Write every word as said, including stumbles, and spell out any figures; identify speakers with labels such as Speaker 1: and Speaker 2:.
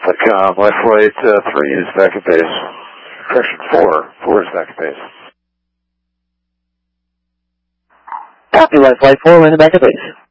Speaker 1: com, life flight uh, three is back at base. Correction, four. four is back at base.
Speaker 2: Copy, life flight four, landing back at base.